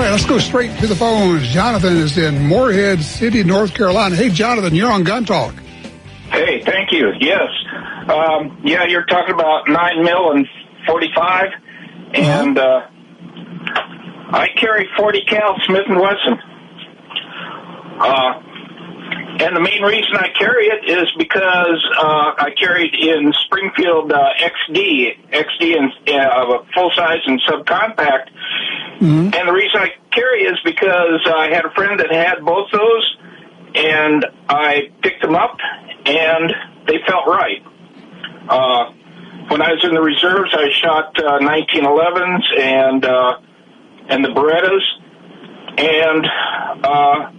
right, let's go straight to the phones. Jonathan is in Morehead City, North Carolina. Hey, Jonathan, you're on Gun Talk. Hey, thank you. Yes. Yeah, you're talking about 9 mil and 45, and I carry 40 cal Smith & Wesson. And the main reason I carry it is because I carried in Springfield XD in full size and subcompact. And the reason I carry is because I had a friend that had both those, and I picked them up, and they felt right. When I was in the reserves, I shot 1911s and the Berettas, and